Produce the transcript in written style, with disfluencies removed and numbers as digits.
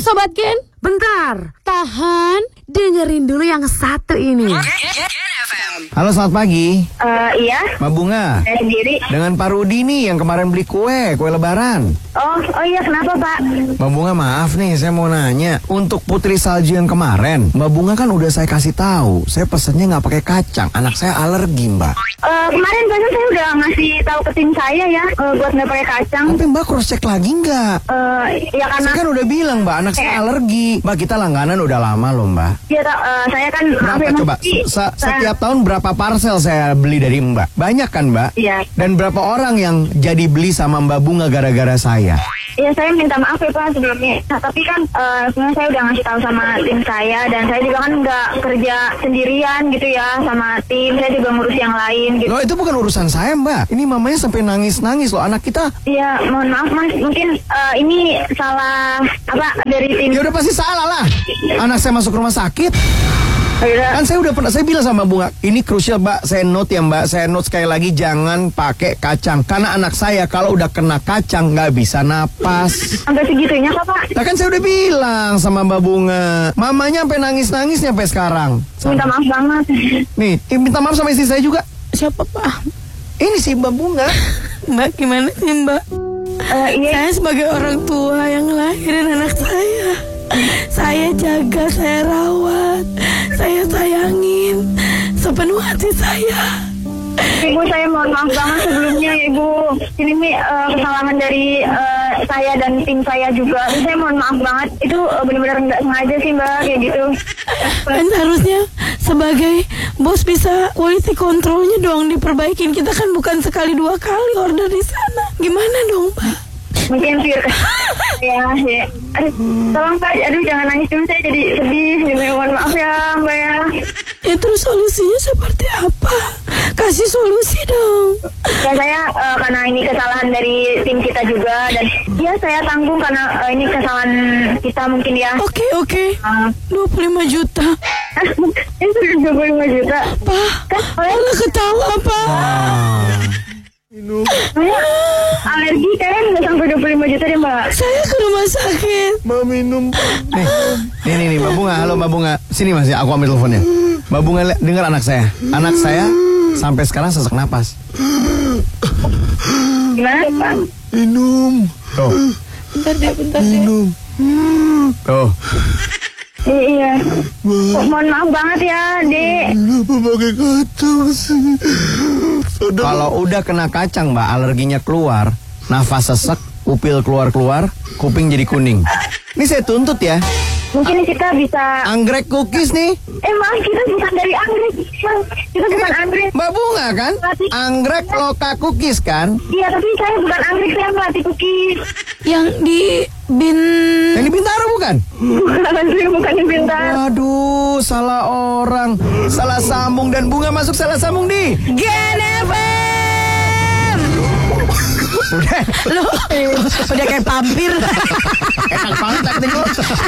Sobat Gen, bentar, tahan, dengerin dulu yang satu ini. Halo, selamat pagi. Iya. Mbak Bunga. Saya sendiri. Dengan Pak Rudi nih yang kemarin beli kue lebaran. Oh iya, kenapa Pak? Mbak Bunga, maaf nih, saya mau nanya. Untuk putri salju yang kemarin, Mbak Bunga kan udah saya kasih tahu, saya pesennya nggak pakai kacang. Anak saya alergi, Mbak. Kemarin kan saya udah ngasih tahu ke tim saya ya, buat nggak pakai kacang. Tapi Mbak cross check lagi nggak? Ya karena. Saya kan udah bilang, Mbak, anak saya alergi. Mbak, kita langganan udah lama loh, Mbak. Iya, saya kan. Berapa coba? Setiap tahun berapa parcel saya beli dari Mbak? Banyak kan, Mbak? Iya. Dan berapa orang yang jadi beli sama Mbak Bunga gara-gara saya? Iya, saya minta maaf ya Pak sebelumnya. Nah, tapi kan sebenarnya saya udah ngasih tahu sama tim saya, dan saya juga kan nggak kerja sendirian gitu ya sama tim. Saya juga ngurus yang lain gitu. Loh, itu bukan urusan saya, Mbak. Ini mamanya sampai nangis-nangis loh, anak kita. Iya, mohon maaf Mas, mungkin ini salah apa dari tim. Ya udah pasti salah lah. Anak saya masuk rumah sakit. Kan saya udah pernah, saya bilang sama Bunga, ini krusial Mbak, saya note ya Mbak, saya note sekali lagi, jangan pakai kacang. Karena anak saya kalau udah kena kacang nggak bisa napas. Sampai segitunya kok Pak? Nah kan saya udah bilang sama Mbak Bunga, mamanya sampai nangis-nangis sampai sekarang. Minta maaf banget. Nih, minta maaf sama istri saya juga. Siapa Pak? Ini sih Mbak Bunga. Mbak, gimana sih Mbak? Iya. Saya sebagai orang tua yang ngelahirin anak saya jaga, saya rawat, saya sayangin sepenuh hati saya. Ibu, saya mohon maaf banget sebelumnya Ibu. Ini kesalahan dari saya dan tim saya juga. Saya mohon maaf banget. Itu benar-benar nggak sengaja sih Mbak, kayak gitu. Kan harusnya sebagai bos bisa quality controlnya dong diperbaikin. Kita kan bukan sekali dua kali order di sana. Gimana dong Pak? Mungkin ya. Aduh, tolong Pak, jangan nangis dulu, saya jadi sedih. Mohon maaf ya Mbak ya. Ya terus solusinya seperti apa? Kasih solusi dong. Ya saya karena ini kesalahan dari tim kita juga, dan ya saya tanggung karena ini kesalahan kita mungkin ya. Oke. 25 juta. Ini sudah 25 juta. Pak, malah ketawa Pak. Saya alergi kayaknya nggak sampai 25 juta deh Mbak. Saya ke rumah sakit. Mau minum. Nih Mbak Bunga, halo Mbak Bunga. Sini Mas ya, aku ambil teleponnya. Mbak Bunga, dengar anak saya. Anak saya sampai sekarang sesak napas. Gimana Pak? Minum. Tuh. Bentar deh. Minum. Tuh. Iya. Mohon maaf banget ya, Dek. Kenapa pakai kacang sih? Kalau udah kena kacang, Mbak, alerginya keluar, nafas sesek, pupil keluar-keluar, kuping jadi kuning. Ini saya tuntut ya. Mungkin kita bisa. Anggrek cookies nih. Maaf, kita bukan dari anggrek. Kita bukan anggrek. Mbak Bunga kan? Anggrek loka cookies kan? Iya, tapi saya bukan anggrek, saya melati cookies. Yang di Yang di Bintaro bukan? Saya bukan di Bintaro. Aduh, salah orang. Salah sambung, dan Bunga masuk salah sambung di Gen FM. Udah. Loh, udah kayak pampir. Enak banget akting lo.